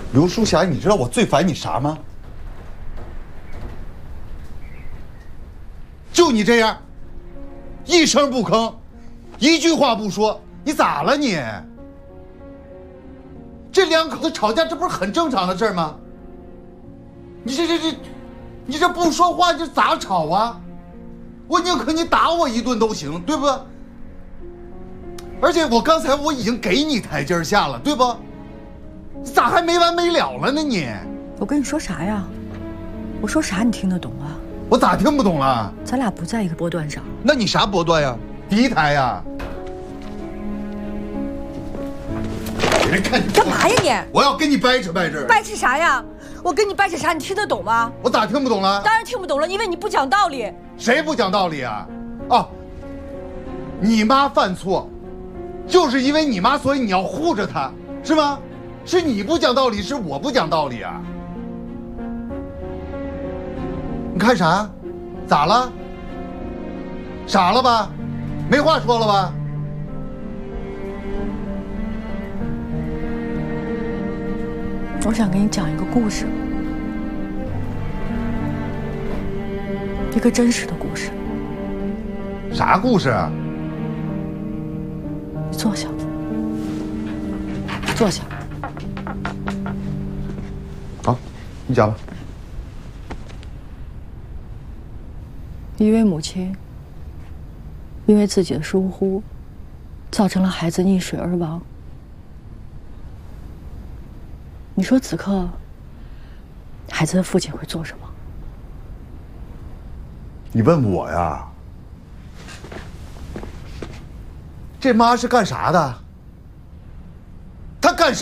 刘淑霞，你知道我最烦你啥吗？就你这样，一声不吭，一句话不说，你咋了你？这两口子吵架，这不是很正常的事吗？你这不说话，这咋吵啊？我宁可你打我一顿都行，对不？而且我刚才已经给你台阶下了，对不？你咋还没完没了了呢你？ 我跟你说啥呀？我说啥你听得懂啊？ 我咋听不懂了？ 咱俩不在一个波段上。 那你啥波段呀？敌台呀？给人看你干嘛呀你？ 我要跟你掰扯掰扯。 掰扯啥呀？我跟你掰扯啥？你听得懂吗？ 我咋听不懂了？ 当然听不懂了，因为你不讲道理。 谁不讲道理啊？哦，你妈犯错，就是因为你妈，所以你要护着她，是吗？是你不讲道理，是我不讲道理啊？你看啥？咋了？傻了吧？没话说了吧？ 我想给你讲一个故事，一个真实的故事。 啥故事啊？ 你坐下，坐下。 好，你讲吧。 一位母亲因为自己的疏忽，造成了孩子溺水而亡。你说此刻，孩子的父亲会做什么？ 你问我呀？这妈是干啥的？